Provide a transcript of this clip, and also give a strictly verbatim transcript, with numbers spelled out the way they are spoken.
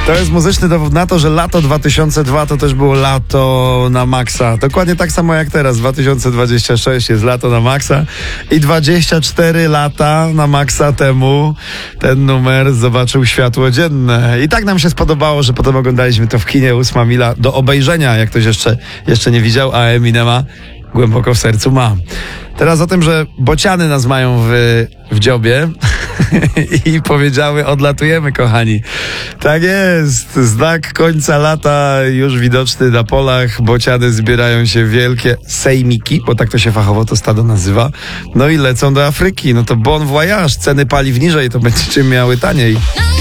To jest muzyczny dowód na to, że lato dwa tysiące dwa to też było lato na maksa. Dokładnie tak samo jak teraz. dwa tysiące dwudziesty szósty jest lato na maksa i dwadzieścia cztery lata na maksa temu ten numer zobaczył światło dzienne. I tak nam się spodobało, że potem oglądaliśmy to w kinie. Ósma mila do obejrzenia, jak ktoś jeszcze, jeszcze nie widział, a Eminema głęboko w sercu ma. Teraz o tym, że bociany nas mają w, w dziobie i powiedziały: odlatujemy, kochani. Tak jest, znak końca lata już widoczny na polach. Bociany zbierają się w wielkie sejmiki, bo tak to się fachowo to stado nazywa. No i lecą do Afryki. No to bon voyage, ceny paliw niżej, to będziecie miały taniej.